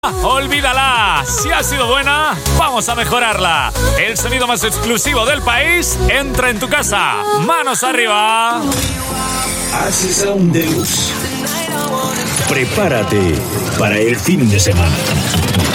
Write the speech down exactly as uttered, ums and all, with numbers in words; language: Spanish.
Olvídala, si ha sido buena, vamos a mejorarla. El sonido más exclusivo del país entra en tu casa. Manos arriba. Hace Sound Deluxe. Prepárate para el fin de semana.